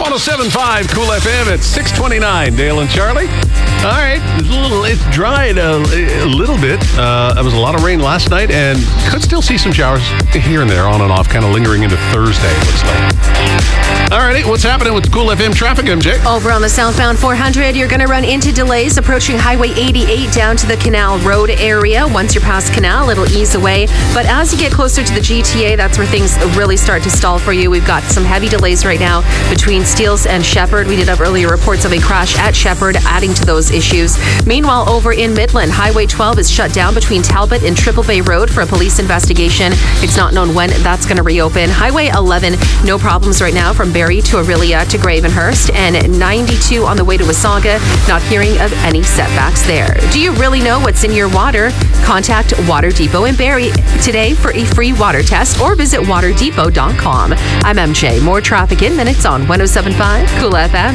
107.5 Cool FM at 6:29. Dale and Charlie. All right, it's dried a little bit. There was a lot of rain last night, and could still see some showers here and there, on and off, kind of lingering into Thursday, it looks like. All righty, what's happening with Cool FM traffic, MJ? Over on the southbound 400, you're going to run into delays approaching Highway 88 down to the Canal Road area. Once you're past Canal, it'll ease away. But as you get closer to the GTA, that's where things really start to stall for you. We've got some heavy delays right now between Steeles and Shepherd. We did have earlier reports of a crash at Shepherd, adding to those issues. Meanwhile, over in Midland, Highway 12 is shut down between Talbot and Triple Bay Road for a police investigation. It's not known when that's going to reopen. Highway 11, no problems right now from Barrie to Aurelia to Gravenhurst, and 92 on the way to Wasaga, not hearing of any setbacks there. Do you really know what's in your water? Contact Water Depot in Barrie today for a free water test or visit waterdepot.com. I'm MJ. More traffic in minutes on 107.5 Cool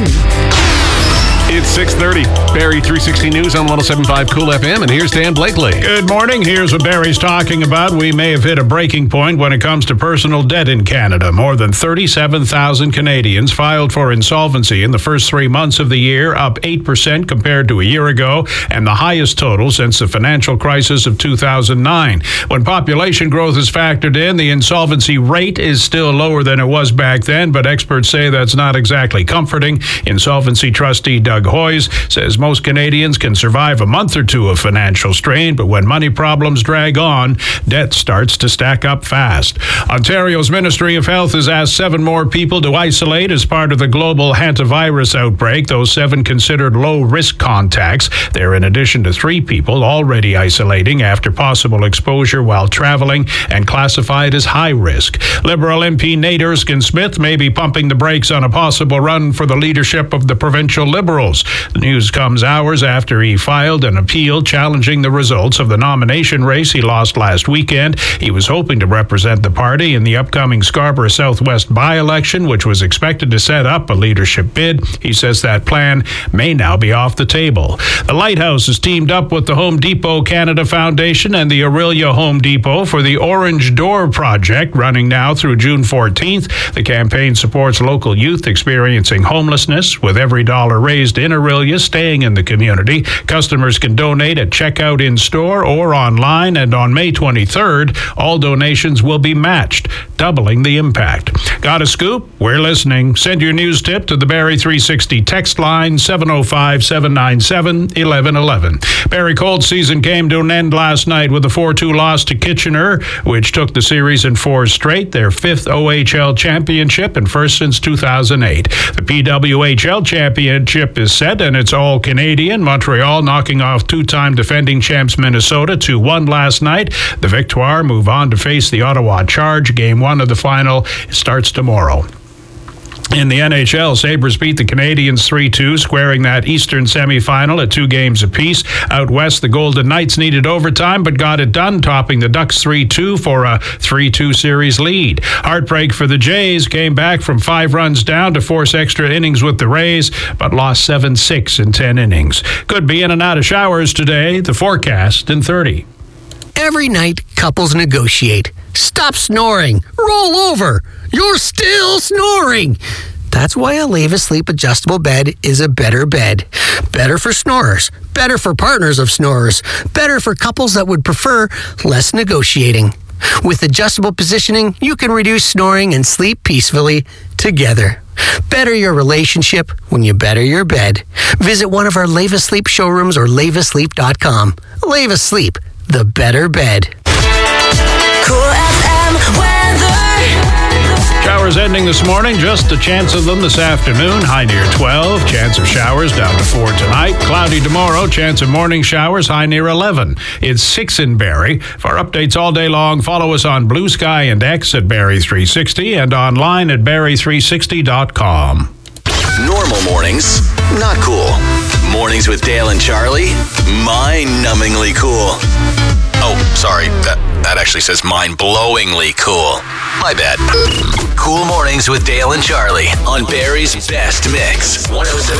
FM. It's 6:30. Barrie 360 News on 107.5 Cool FM, and here's Dan Blakely. Good morning. Here's what Barrie's talking about. We may have hit a breaking point when it comes to personal debt in Canada. More than 37,000 Canadians filed for insolvency in the first 3 months of the year, up 8% compared to a year ago, and the highest total since the financial crisis of 2009. When population growth is factored in, the insolvency rate is still lower than it was back then, but experts say that's not exactly comforting. Insolvency trustee Doug Hoyes says most Canadians can survive a month or two of financial strain, but when money problems drag on, debt starts to stack up fast. Ontario's Ministry of Health has asked 7 more people to isolate as part of the global hantavirus outbreak, those 7 considered low-risk contacts. They're in addition to 3 people already isolating after possible exposure while traveling and classified as high risk. Liberal MP Nate Erskine-Smith may be pumping the brakes on a possible run for the leadership of the provincial Liberals. The news comes hours after he filed an appeal challenging the results of the nomination race he lost last weekend. He was hoping to represent the party in the upcoming Scarborough Southwest by-election, which was expected to set up a leadership bid. He says that plan may now be off the table. The Lighthouse has teamed up with the Home Depot Canada Foundation and the Aurelia Home Depot for the Orange Door Project, running now through June 14th. The campaign supports local youth experiencing homelessness, with every dollar raised in Aurelia staying in the community. Customers can donate at checkout in store or online, and on May 23rd, all donations will be matched, doubling the impact. Got a scoop? We're listening. Send your news tip to the Barrie 360 text line 705-797-1111. Barrie Colts season came to an end last night with a 4-2 loss to Kitchener, which took the series in 4 straight, their 5th OHL championship and first since 2008. The PWHL championship is set, and it's all Canadian. Montreal knocking off 2-time defending champs Minnesota 2-1 last night. The Victoire move on to face the Ottawa Charge. Game 1 of the final starts tomorrow. In the NHL, Sabres beat the Canadiens 3-2, squaring that Eastern semifinal at 2 games apiece. Out west, the Golden Knights needed overtime, but got it done, topping the Ducks 3-2 for a 3-2 series lead. Heartbreak for the Jays, came back from 5 runs down to force extra innings with the Rays, but lost 7-6 in 10 innings. Could be in and out of showers today. The forecast in 30. Every night, couples negotiate. Stop snoring. Roll over. You're still snoring. That's why a Leva Sleep adjustable bed is a better bed. Better for snorers. Better for partners of snorers. Better for couples that would prefer less negotiating. With adjustable positioning, you can reduce snoring and sleep peacefully together. Better your relationship when you better your bed. Visit one of our Leva Sleep showrooms or levasleep.com. Leva Sleep, the better bed. Cool FM weather. Showers ending this morning, just a chance of them this afternoon. High near 12, chance of showers down to 4 tonight. Cloudy tomorrow, chance of morning showers, high near 11. It's 6 in Barrie. For updates all day long, follow us on Blue Sky and X at Barrie 360 and online at barrie360.com. Normal mornings, not cool. Mornings with Dale and Charlie, mind-numbingly cool. Oh, sorry, that actually says mind-blowingly cool. My bad. Cool mornings with Dale and Charlie on Barrie's best mix. 107.5